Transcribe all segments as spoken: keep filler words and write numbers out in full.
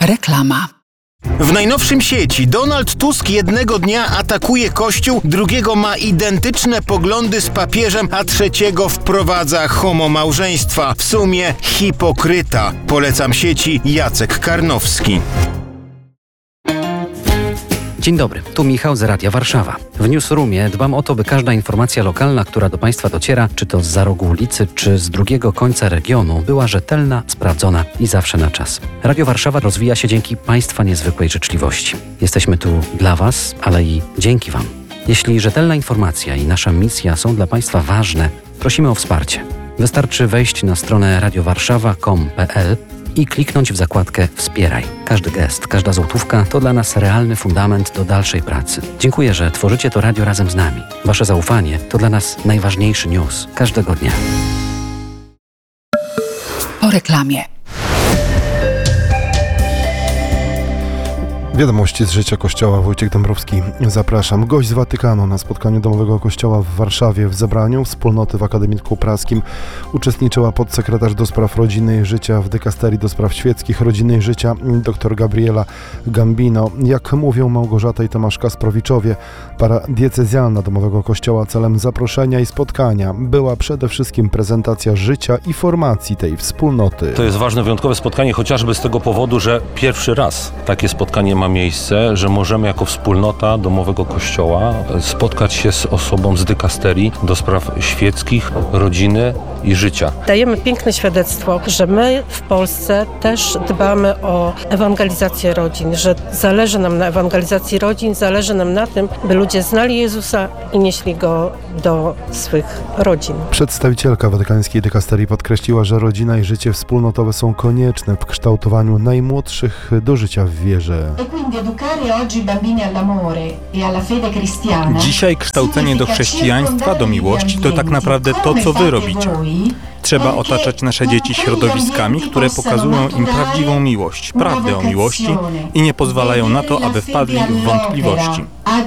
Reklama. W najnowszym sieci Donald Tusk jednego dnia atakuje Kościół, drugiego ma identyczne poglądy z papieżem, a trzeciego wprowadza homomałżeństwa. W sumie hipokryta. Polecam sieci Jacek Karnowski. Dzień dobry, tu Michał z Radia Warszawa. W Newsroomie dbam o to, by każda informacja lokalna, która do Państwa dociera, czy to zza rogu ulicy, czy z drugiego końca regionu, była rzetelna, sprawdzona i zawsze na czas. Radio Warszawa rozwija się dzięki Państwa niezwykłej życzliwości. Jesteśmy tu dla Was, ale i dzięki Wam. Jeśli rzetelna informacja i nasza misja są dla Państwa ważne, prosimy o wsparcie. Wystarczy wejść na stronę radiowarszawa kropka com kropka pe el i kliknąć w zakładkę Wspieraj. Każdy gest, każda złotówka to dla nas realny fundament do dalszej pracy. Dziękuję, że tworzycie to radio razem z nami. Wasze zaufanie to dla nas najważniejszy news każdego dnia. Po reklamie. Wiadomości z życia Kościoła. Wojciech Dąbrowski. Zapraszam. Gość z Watykanu na spotkaniu Domowego Kościoła w Warszawie. W zebraniu wspólnoty w Akademicku Praskim uczestniczyła podsekretarz do spraw rodziny i życia w dykasterii do spraw świeckich rodziny i życia dr Gabriela Gambino. Jak mówią Małgorzata i Tomasz Kasprowiczowie, para diecezjalna Domowego Kościoła celem zaproszenia i spotkania była przede wszystkim prezentacja życia i formacji tej wspólnoty. To jest ważne, wyjątkowe spotkanie, chociażby z tego powodu, że pierwszy raz takie spotkanie ma miejsce, że możemy jako wspólnota Domowego Kościoła spotkać się z osobą z dykasterii do spraw świeckich, rodziny i życia. Dajemy piękne świadectwo, że my w Polsce też dbamy o ewangelizację rodzin, że zależy nam na ewangelizacji rodzin, zależy nam na tym, by ludzie znali Jezusa i nieśli Go do swych rodzin. Przedstawicielka watykańskiej dykasterii podkreśliła, że rodzina i życie wspólnotowe są konieczne w kształtowaniu najmłodszych do życia w wierze. Dzisiaj kształcenie do chrześcijaństwa, do miłości to tak naprawdę to, co wy robicie. Trzeba otaczać nasze dzieci środowiskami, które pokazują im prawdziwą miłość, prawdę o miłości i nie pozwalają na to, aby wpadli w wątpliwości.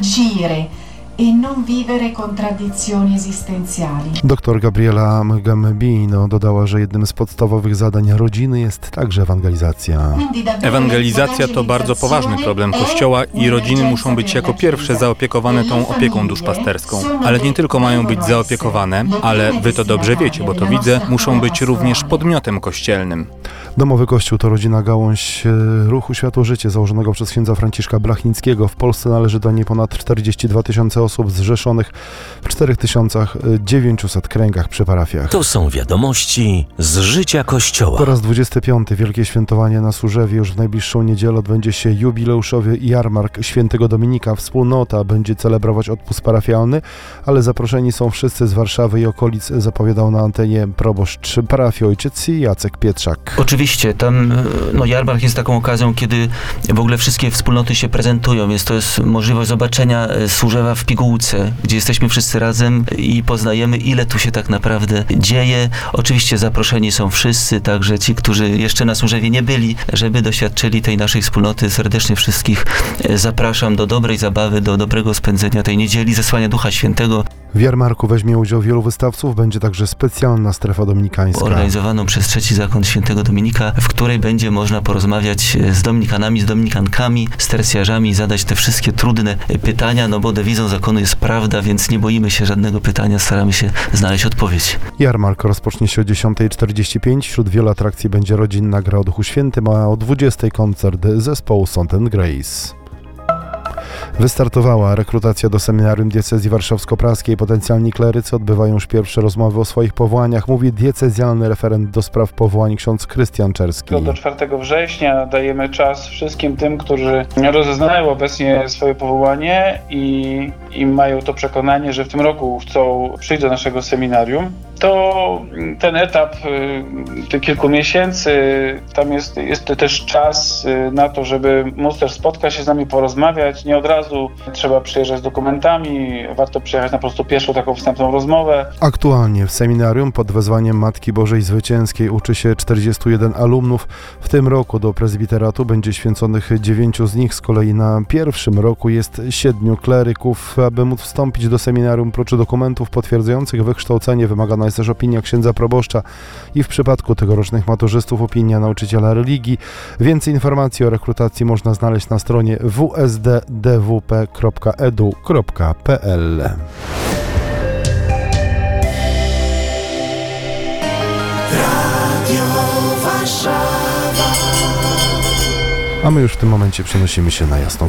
Doktor Gabriela Gambino dodała, że jednym z podstawowych zadań rodziny jest także ewangelizacja. Ewangelizacja to bardzo poważny problem Kościoła i rodziny muszą być jako pierwsze zaopiekowane tą opieką duszpasterską. Ale nie tylko mają być zaopiekowane, ale wy to dobrze wiecie, bo to widzę, muszą być również podmiotem kościelnym. Domowy Kościół to rodzina gałąź ruchu Światło-Życie założonego przez księdza Franciszka Blachnickiego. W Polsce należy do niej ponad czterdzieści dwa tysiące osób zrzeszonych w cztery tysiące dziewięćset kręgach przy parafiach. To są wiadomości z życia Kościoła. Po raz dwudziesty piąty Wielkie Świętowanie na Służewie. Już w najbliższą niedzielę odbędzie się jubileuszowy jarmark Świętego Dominika. Wspólnota będzie celebrować odpust parafialny, ale zaproszeni są wszyscy z Warszawy i okolic, zapowiadał na antenie proboszcz parafii ojciec Jacek Pietrzak. Oczywiście, tam no, jarmark jest taką okazją, kiedy w ogóle wszystkie wspólnoty się prezentują, więc to jest możliwość zobaczenia Służewa w pigułce, gdzie jesteśmy wszyscy razem i poznajemy, ile tu się tak naprawdę dzieje. Oczywiście zaproszeni są wszyscy, także ci, którzy jeszcze na Służewie nie byli, żeby doświadczyli tej naszej wspólnoty. Serdecznie wszystkich zapraszam do dobrej zabawy, do dobrego spędzenia tej niedzieli, zesłania Ducha Świętego. W jarmarku weźmie udział wielu wystawców, będzie także specjalna strefa dominikańska. Organizowaną przez Trzeci Zakon Świętego Dominika, w której będzie można porozmawiać z dominikanami, z dominikankami, z tercjarzami, zadać te wszystkie trudne pytania, no bo dewizą zakonu jest prawda, więc nie boimy się żadnego pytania, staramy się znaleźć odpowiedź. Jarmark rozpocznie się o dziesiąta czterdzieści pięć. Wśród wielu atrakcji będzie rodzinna gra o Duchu Świętym, a o dwudziestej koncert zespołu Salt and Grace. Wystartowała rekrutacja do seminarium diecezji warszawsko-praskiej. Potencjalni klerycy odbywają już pierwsze rozmowy o swoich powołaniach, mówi diecezjalny referent do spraw powołań ksiądz Krystian Czerski. Do czwartego września dajemy czas wszystkim tym, którzy rozeznają obecnie swoje powołanie i, i mają to przekonanie, że w tym roku chcą przyjść do naszego seminarium. To ten etap tych kilku miesięcy, tam jest, jest też czas na to, żeby móc też spotkać się z nami, porozmawiać. Nie od razu trzeba przyjeżdżać z dokumentami, warto przyjechać na po prostu pierwszą taką wstępną rozmowę. Aktualnie w seminarium pod wezwaniem Matki Bożej Zwycięskiej uczy się czterdziestu jeden alumnów. W tym roku do prezbiteratu będzie święconych dziewięciu z nich, z kolei na pierwszym roku jest siedmiu kleryków. Aby móc wstąpić do seminarium, prócz dokumentów potwierdzających wykształcenie, wymagana jest też opinia księdza proboszcza i w przypadku tegorocznych maturzystów opinia nauczyciela religii. Więcej informacji o rekrutacji można znaleźć na stronie w s d d w p kropka e d u kropka p l. A my już w tym momencie przenosimy się na Jasną